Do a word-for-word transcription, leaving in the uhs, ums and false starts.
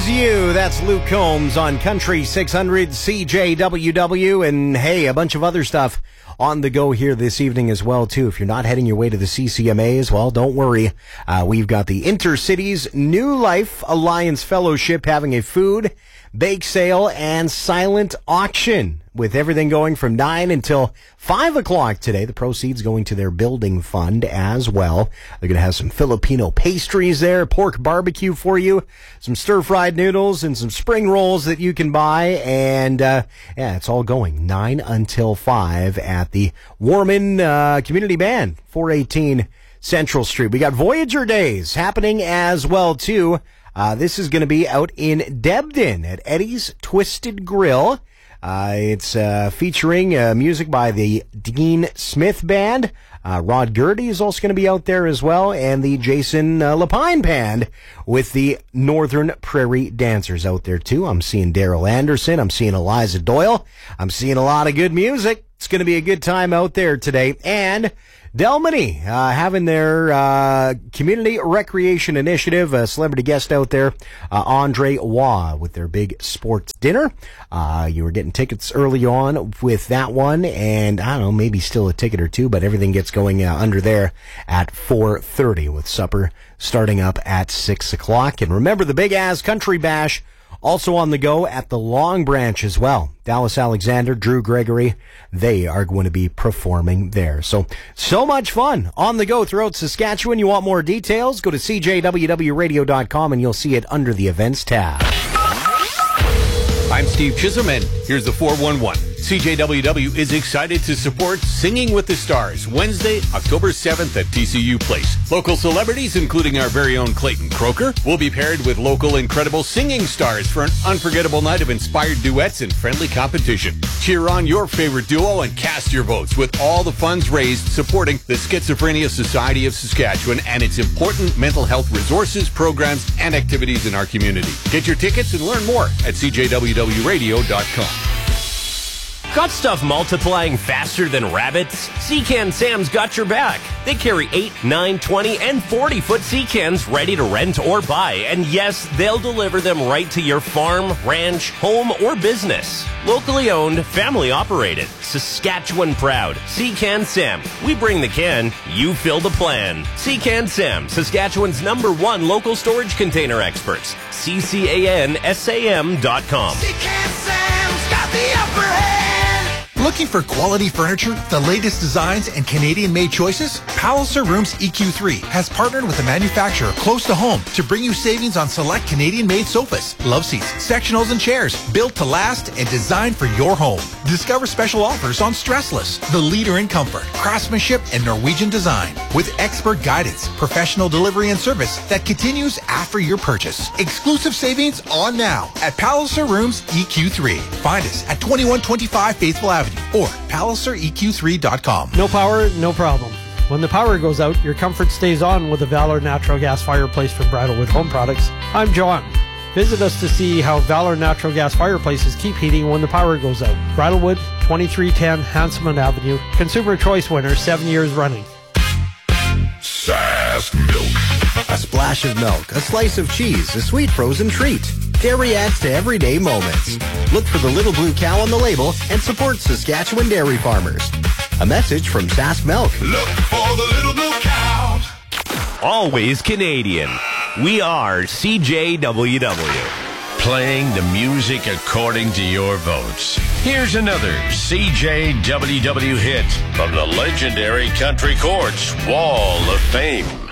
Lose You. That's Luke Combs on Country six hundred C J W W. And hey, a bunch of other stuff on the go here this evening as well, too. If you're not heading your way to the C C M A as well, don't worry. Uh, we've got the Intercities New Life Alliance Fellowship having a food, bake sale, and silent auction with everything going from nine until five o'clock today. The proceeds going to their building fund as well. They're going to have some Filipino pastries there, pork barbecue for you, some stir-fried noodles, and some spring rolls that you can buy. And, uh, yeah, it's all going nine until five at the Warman uh, Community Band, four eighteen Central Street. We got Voyager Days happening as well, too. Uh, this is going to be out in Debden at Eddie's Twisted Grill. Uh, it's uh, featuring uh, music by the Dean Smith Band. Uh, Rod Gertie is also going to be out there as well, and the Jason uh, Lapine Band with the Northern Prairie Dancers out there too. I'm seeing Daryl Anderson. I'm seeing Eliza Doyle. I'm seeing a lot of good music. It's going to be a good time out there today. And Delmany uh, having their uh, community recreation initiative, a celebrity guest out there, uh, Andre Waugh, with their big sports dinner. Uh, you were getting tickets early on with that one, and I don't know, maybe still a ticket or two, but everything gets going uh, under there at four thirty with supper starting up at six o'clock. And remember, the Big Ass Country Bash also on the go at the Long Branch as well. Dallas Alexander, Drew Gregory, they are going to be performing there. So, so much fun on the go throughout Saskatchewan. You want more details? Go to c j w w radio dot com and you'll see it under the events tab. I'm Steve Chisholm, and here's the four one one. C J W W is excited to support Singing with the Stars Wednesday, October seventh at T C U Place. Local celebrities, including our very own Clayton Croker, will be paired with local incredible singing stars for an unforgettable night of inspired duets and friendly competition. Cheer on your favorite duo and cast your votes with all the funds raised supporting the Schizophrenia Society of Saskatchewan and its important mental health resources, programs, and activities in our community. Get your tickets and learn more at c j w w radio dot com. Got stuff multiplying faster than rabbits? Secan Sam's got your back. They carry eight, nine, twenty, and forty-foot Secans ready to rent or buy. And yes, they'll deliver them right to your farm, ranch, home, or business. Locally owned, family operated, Saskatchewan proud. Secan Sam. We bring the can, you fill the plan. Secan Sam, Saskatchewan's number one local storage container experts. C C A N S A M dot com. Secan Sam's got the upper hand. Looking for quality furniture, the latest designs, and Canadian-made choices? Palliser Rooms E Q three has partnered with a manufacturer close to home to bring you savings on select Canadian-made sofas, love seats, sectionals, and chairs built to last and designed for your home. Discover special offers on Stressless, the leader in comfort, craftsmanship, and Norwegian design, with expert guidance, professional delivery, and service that continues after your purchase. Exclusive savings on now at Palliser Rooms E Q three. Find us at twenty-one twenty-five Faithful Avenue or palliser e q three dot com. No power, no problem. When the power goes out, your comfort stays on with the Valor Natural Gas Fireplace from Bridalwood Home Products. I'm John. Visit us to see how Valor Natural Gas Fireplaces keep heating when the power goes out. Bridalwood, twenty-three ten Hanselman Avenue. Consumer Choice winner, seven years running. Sask Milk. A splash of milk, a slice of cheese, a sweet frozen treat. Dairy adds to everyday moments. Look for the little blue cow on the label and support Saskatchewan dairy farmers. A message from Sask Milk. Look for the little blue cow. Always Canadian. We are C J W W. Playing the music according to your votes. Here's another C J W W hit from the legendary Country Courts Wall of Fame.